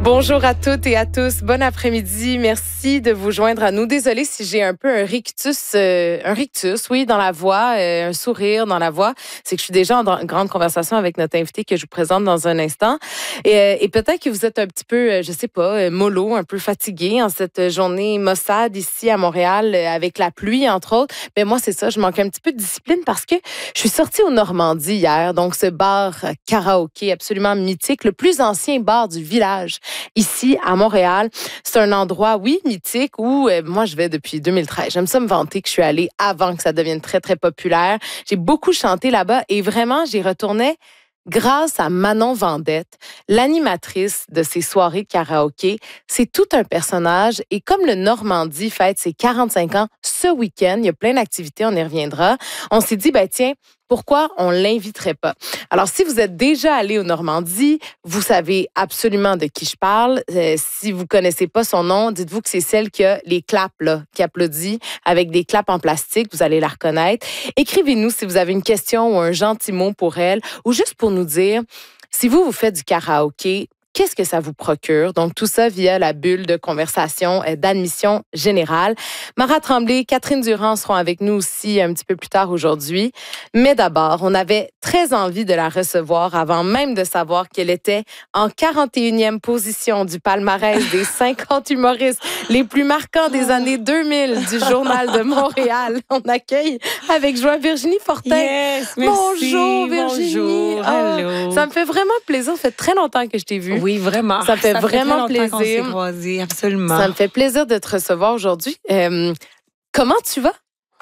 Bonjour à toutes et à tous. Bon après-midi. Merci de vous joindre à nous. Désolée si j'ai un peu un rictus, oui, dans la voix, un sourire dans la voix. C'est que je suis déjà en grande conversation avec notre invité que je vous présente dans un instant. Et peut-être que vous êtes un petit peu, je sais pas, mollo, un peu fatigué en cette journée maussade ici à Montréal avec la pluie, entre autres. Mais moi, c'est ça, je manque un petit peu de discipline parce que je suis sortie au Normandie hier, donc ce bar karaoké absolument mythique, le plus ancien bar du village. Ici, à Montréal, c'est un endroit, oui, mythique, où moi, je vais depuis 2013. J'aime ça me vanter que je suis allée avant que ça devienne très, très populaire. J'ai beaucoup chanté là-bas et vraiment, j'y retournais grâce à Manon Vendette, l'animatrice de ces soirées de karaoké. C'est tout un personnage et comme le Normandie fête ses 45 ans ce week-end, il y a plein d'activités, on y reviendra. On s'est dit, tiens, pourquoi on l'inviterait pas? Alors, si vous êtes déjà allé au Normandie, vous savez absolument de qui je parle. Si vous connaissez pas son nom, dites-vous que c'est celle qui a les claps, là, qui applaudit avec des claps en plastique. Vous allez la reconnaître. Écrivez-nous si vous avez une question ou un gentil mot pour elle ou juste pour nous dire si vous faites du karaoké, qu'est-ce que ça vous procure? Donc, tout ça via la bulle de conversation d'admission générale. Mara Tremblay, Catherine Durand seront avec nous aussi un petit peu plus tard aujourd'hui. Mais d'abord, on avait très envie de la recevoir avant même de savoir qu'elle était en 41e position du palmarès des 50 humoristes les plus marquants des années 2000 du Journal de Montréal. On accueille avec joie Virginie Fortin. Yes, merci. Bonjour Virginie. Bonjour, hello. Ça me fait vraiment plaisir. Ça fait très longtemps que je t'ai vue. Oui, vraiment. Ça fait vraiment très longtemps plaisir. qu'on s'est croisés, absolument. Ça me fait plaisir de te recevoir aujourd'hui. Comment tu vas?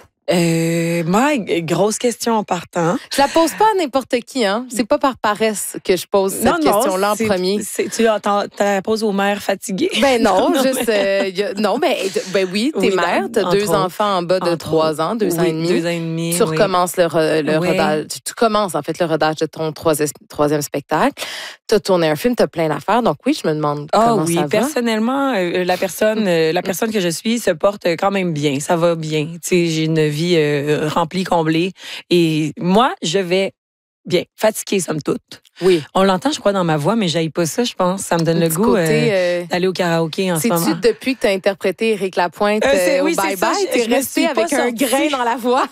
Grosse question en partant. Je la pose pas à n'importe qui, hein. C'est pas par paresse que je pose cette question-là en premier. Tu la poses aux mères fatiguées? Non, juste... non, oui, t'es mère, t'as 2 enfants en bas de 3 ans, 2 ans et demi. 2 ans et demi, Tu recommences le rodage. Tu commences, en fait, le rodage de ton troisième spectacle. T'as tourné un film, t'as plein d'affaires. Donc oui, je me demande comment ça va. Personnellement, la personne que je suis se porte quand même bien. Ça va bien. Tu sais, j'ai une vie remplie, comblée. Et moi, je vais bien, fatiguée, somme toute. Oui. On l'entend, je crois, dans ma voix, mais j'aille pas ça, je pense. Ça me donne le goût d'aller au karaoké en ce moment. C'est-tu depuis que tu as interprété Éric Lapointe au oui, Bye Bye? T'es resté avec un grain dans la voix.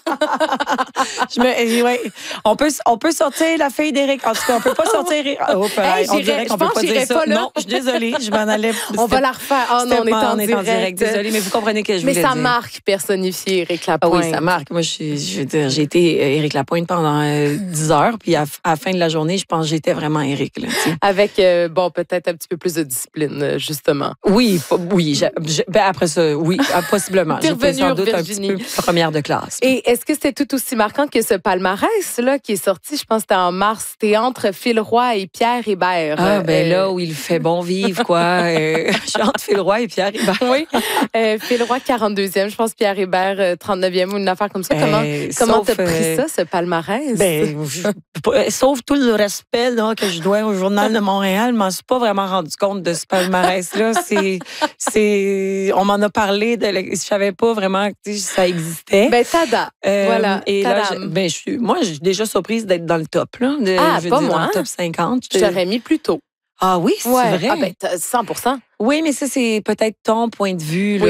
On peut sortir la fille d'Éric. En tout cas, on peut pas sortir... on dirait qu'on peut pas dire ça. Non, je suis désolée, je m'en allais... On va la refaire. Oh non, on est en direct. Désolée, mais vous comprenez que je voulais dire. Mais ça marque personnifier Éric Lapointe. Oui, ça marque. Moi, je veux dire, j'ai été Éric Lapointe pendant 10 heures, puis à la fin de la journée, je pense que j'étais vraiment Éric. Là, avec, peut-être un petit peu plus de discipline, justement. Oui. Après ça, oui, possiblement. J'étais sans doute Virginie. un petit peu première de classe. Et est-ce que c'était tout aussi marquant que ce palmarès-là qui est sorti, je pense que c'était en mars, c'était entre Phil Roy et Pierre Hébert. Là où il fait bon vivre, quoi. Je suis entre Phil Roy et Pierre Hébert. Oui. Phil Roy, 42e, je pense Pierre Hébert, 39e ou une affaire comme ça. Comment t'as pris ça, ce palmarès? Sauf tout le respect là, que je dois au Journal de Montréal, je m'en suis pas vraiment rendu compte de ce palmarès-là. On m'en a parlé, je savais pas vraiment que ça existait. Tada! Voilà. Et là, moi, je suis déjà surprise d'être dans le top. Là, pas moi. Dans le top 50. Je t'aurais mis plus tôt. Ah oui, c'est vrai? 100%. Oui, mais ça, c'est peut-être ton point de vue. Là.